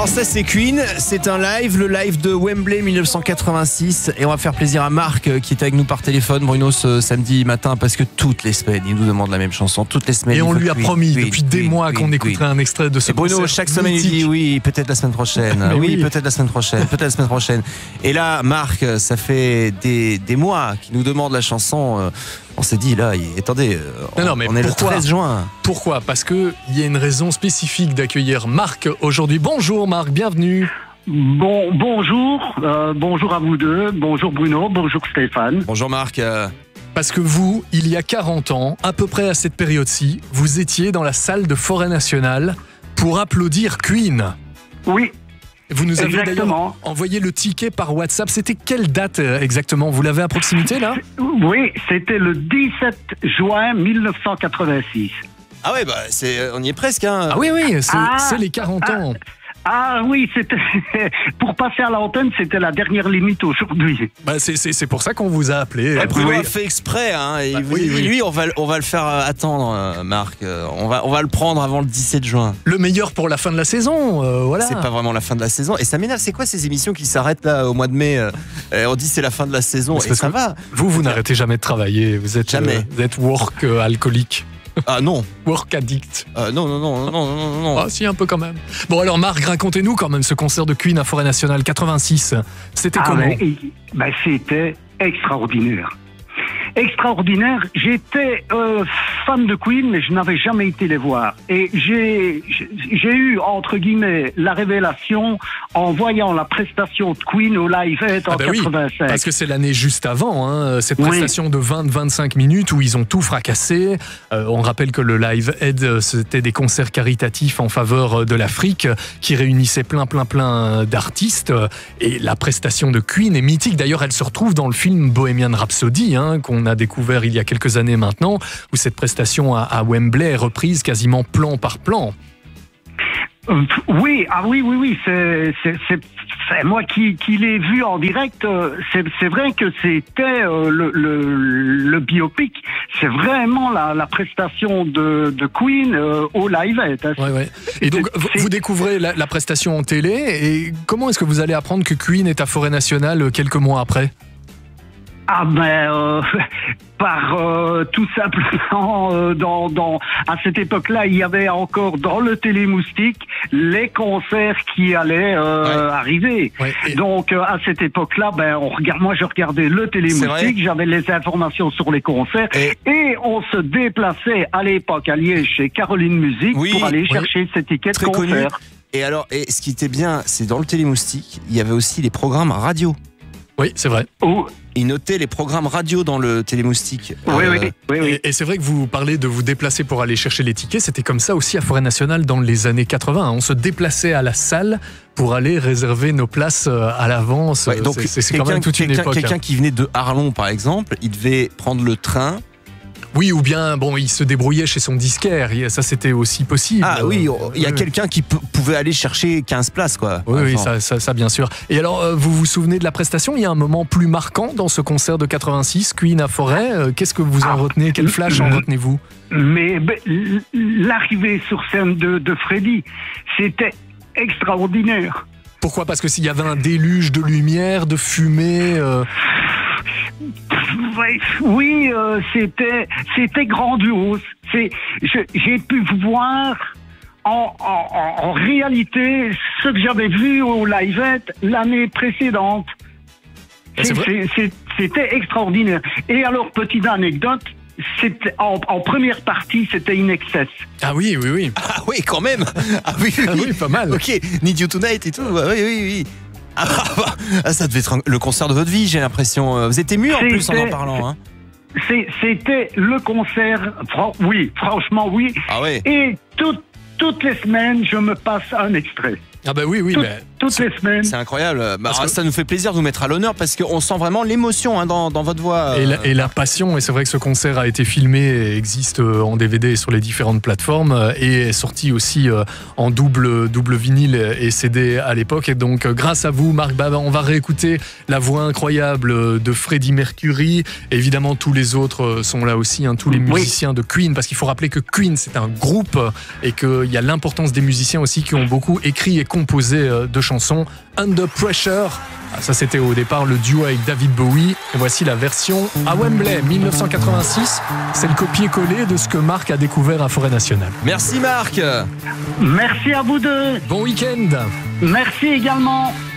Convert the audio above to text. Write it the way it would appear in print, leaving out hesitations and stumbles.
ça c'est Queen, c'est un live, le live de Wembley 1986 et on va faire plaisir à Marc qui est avec nous par téléphone, Bruno, ce samedi matin parce que toutes les semaines il nous demande la même chanson, toutes les semaines. Et on lui a Queen, promis Queen, depuis des mois qu'on écouterait un extrait de ce Bruno concert chaque semaine mythique. il dit oui, peut-être la semaine prochaine, oui, peut-être la semaine prochaine, peut-être la semaine prochaine. Et là Marc, ça fait des mois qu'il nous demande la chanson. On s'est dit là, attendez, on est le 13 juin. Pourquoi ? Parce qu'il y a une raison spécifique d'accueillir Marc aujourd'hui. Bonjour Marc, bienvenue. Bonjour à vous deux, bonjour Bruno, bonjour Stéphane. Bonjour Marc. Parce que vous, il y a 40 ans, à peu près à cette période-ci, vous étiez dans la salle de Forêt Nationale pour applaudir Queen. Oui. Vous nous avez exactement d'ailleurs envoyé le ticket par WhatsApp. C'était quelle date exactement ? Vous l'avez à proximité là ? Oui, c'était le 17 juin 1986. Ah ouais, on y est presque. Hein. Ah oui, c'est les 40 ans. Ah oui, c'était pour passer à l'antenne, c'était la dernière limite aujourd'hui. C'est pour ça qu'on vous a appelé. Bruno a fait exprès. Hein, et lui, on va le faire attendre, Marc. On va le prendre avant le 17 juin. Le meilleur pour la fin de la saison, voilà. C'est pas vraiment la fin de la saison. Et ça m'énerve. C'est quoi ces émissions qui s'arrêtent là au mois de mai on dit c'est la fin de la saison. Et ça va. Vous n'arrêtez jamais de travailler. Vous êtes work alcoolique. Ah non. Work addict. Non. Ah si, un peu quand même. Bon alors Marc, racontez-nous quand même ce concert de Queen à Forêt Nationale 86. C'était comment ? C'était extraordinaire. Extraordinaire. J'étais fan de Queen, mais je n'avais jamais été les voir. Et j'ai eu, entre guillemets, la révélation en voyant la prestation de Queen au Live Aid en 85. Oui, parce que c'est l'année juste avant, cette prestation de 20-25 minutes où ils ont tout fracassé. On rappelle que le Live Aid, c'était des concerts caritatifs en faveur de l'Afrique qui réunissaient plein d'artistes. Et la prestation de Queen est mythique. D'ailleurs, elle se retrouve dans le film Bohemian Rhapsody, qu'on a découvert il y a quelques années maintenant, où cette prestation à Wembley est reprise quasiment plan par plan. Oui, c'est moi qui l'ai vu en direct. C'est vrai que c'était le biopic. C'est vraiment la prestation de Queen au Live Aid. Ouais. Et donc vous découvrez la prestation en télé. Et comment est-ce que vous allez apprendre que Queen est à Forêt Nationale quelques mois après ? Tout simplement, à cette époque-là, il y avait encore dans le Télémoustique les concerts qui allaient arriver. Ouais. Donc, à cette époque-là, moi, je regardais le Télémoustique, j'avais les informations sur les concerts, et on se déplaçait à l'époque à Liège chez Caroline Musique pour aller chercher ces tickets de concert. Et alors, ce qui était bien, c'est dans le Télémoustique, il y avait aussi les programmes radio. Oui, c'est vrai. Il notait les programmes radio dans le Télémoustique. Oui. Et c'est vrai que vous parlez de vous déplacer pour aller chercher les tickets. C'était comme ça aussi à Forêt Nationale dans les années 80. On se déplaçait à la salle pour aller réserver nos places à l'avance. Ouais, donc c'est quand même toute une époque. Quelqu'un qui venait de Arlon, par exemple, il devait prendre le train. Oui, ou bien, il se débrouillait chez son disquaire. Ça, c'était aussi possible. Ah oui, il y a quelqu'un qui pouvait aller chercher 15 places, quoi. Oui, ça, bien sûr. Et alors, vous vous souvenez de la prestation ? Il y a un moment plus marquant dans ce concert de 86, Queen à Forêt. Qu'est-ce que vous en retenez ? Quel flash en retenez-vous ? Mais l'arrivée sur scène de Freddie, c'était extraordinaire. Pourquoi ? Parce que s'il y avait un déluge de lumière, de fumée... Oui, c'était grandiose. J'ai pu voir en réalité ce que j'avais vu au Live Aid l'année précédente. C'était extraordinaire. Et alors, petite anecdote, en première partie, c'était In Excess. Ah oui. Ah oui, quand même. Ah oui, pas mal. Ok, Need You Tonight et tout. Oui. Ça devait être le concert de votre vie, j'ai l'impression. Vous êtes ému en plus en parlant. Hein. C'était le concert, franchement oui. Ah ouais. Et toutes les semaines, je me passe un extrait. Ah bah oui. toutes les semaines. C'est incroyable. Ça nous fait plaisir de vous mettre à l'honneur parce qu'on sent vraiment l'émotion dans votre voix. Et la passion. Et c'est vrai que ce concert a été filmé et existe en DVD sur les différentes plateformes et est sorti aussi en double vinyle et CD à l'époque. Et donc, grâce à vous, Marc Baba, on va réécouter la voix incroyable de Freddie Mercury. Évidemment, tous les autres sont là aussi, tous les musiciens de Queen, parce qu'il faut rappeler que Queen, c'est un groupe et qu'il y a l'importance des musiciens aussi qui ont beaucoup écrit et composé de chansons. Under Pressure, ça c'était au départ le duo avec David Bowie. Et voici la version à Wembley 1986. C'est le copier-coller de ce que Marc a découvert à Forêt Nationale. Merci Marc. Merci à vous deux. Bon week-end. Merci également.